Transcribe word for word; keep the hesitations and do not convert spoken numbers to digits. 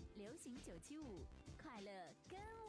流行九七五，快乐跟